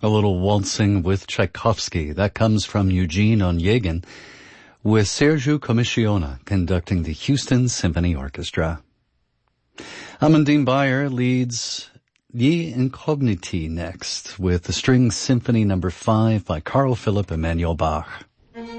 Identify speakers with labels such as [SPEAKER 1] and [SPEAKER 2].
[SPEAKER 1] A little waltzing with Tchaikovsky. That comes from Eugene Onegin with Sergiu Commissiona conducting the Houston Symphony Orchestra. Amandine Bayer leads Gli Incogniti next with the String Symphony No. 5 by Carl Philipp Emanuel Bach.